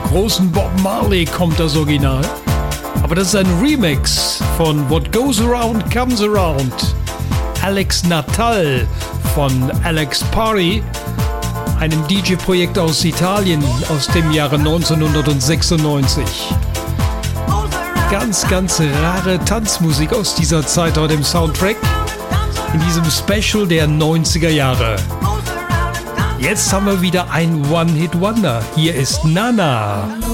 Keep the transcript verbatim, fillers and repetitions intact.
großen Bob Marley kommt das Original. Aber das ist ein Remix von What Goes Around Comes Around. Alex Natal von Alex Party, einem D J-Projekt aus Italien aus dem Jahre neunzehnhundertsechsundneunzig. Ganz, ganz rare Tanzmusik aus dieser Zeit auf dem Soundtrack in diesem Special der neunziger Jahre. Jetzt haben wir wieder ein One-Hit-Wonder. Hier ist Nana.